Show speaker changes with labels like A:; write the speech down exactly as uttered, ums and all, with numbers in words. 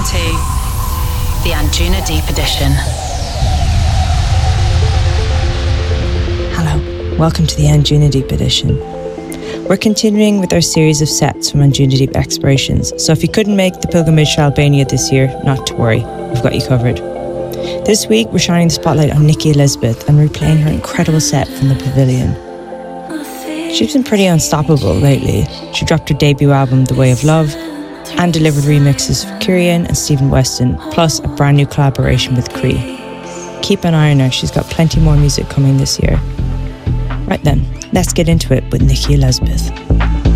A: to the Anjuna Deep Edition.
B: Hello, welcome to the Anjuna Deep Edition. We're continuing with our series of sets from Anjuna Deep Explorations, so if you couldn't make the pilgrimage to Albania this year, not to worry, we've got you covered. This week we're shining the spotlight on Nikki Elizabeth and replaying her incredible set from the Pavilion. She's been pretty unstoppable lately. She dropped her debut album The Way of Love and delivered remixes for Kyrian and Stephen Weston, plus a brand new collaboration with Cree. Keep an eye on her, she's got plenty more music coming this year. Right then, let's get into it with Nikki Elizabeth.